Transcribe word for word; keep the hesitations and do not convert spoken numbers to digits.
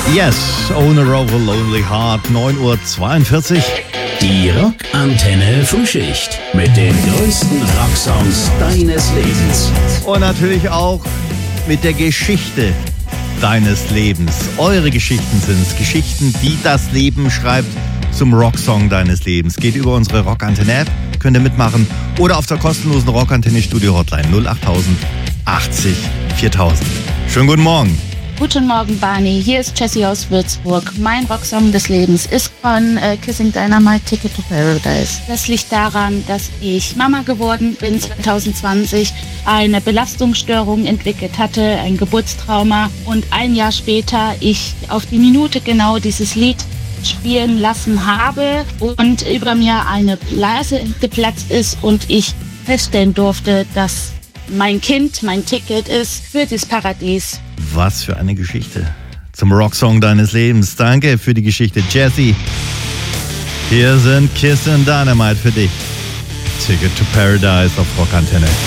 Yes, Owner of a Lonely Heart, neun Uhr zweiundvierzig. Die Rockantenne Frühschicht mit den größten Rocksongs deines Lebens. Und natürlich auch mit der Geschichte deines Lebens. Eure Geschichten sind es. Geschichten, die das Leben schreibt zum Rocksong deines Lebens. Geht über unsere Rockantenne-App, könnt ihr mitmachen. Oder auf der kostenlosen Rockantenne-Studio-Hotline null acht tausend achtzig viertausend. Schönen guten Morgen. Guten Morgen, Barney. Hier ist Jessie aus Würzburg. Mein Rocksong des Lebens ist von äh, Kissing Dynamite, Ticket to Paradise. Das liegt daran, dass ich Mama geworden bin zwanzig zwanzig, eine Belastungsstörung entwickelt hatte, ein Geburtstrauma und ein Jahr später ich auf die Minute genau dieses Lied spielen lassen habe und über mir eine Blase geplatzt ist und ich feststellen durfte, dass mein Kind mein Ticket ist für das Paradies. Was für eine Geschichte zum Rocksong deines Lebens. Danke für die Geschichte, Jessie. Hier sind Kiss and Dynamite für dich. Ticket to Paradise auf Rockantenne.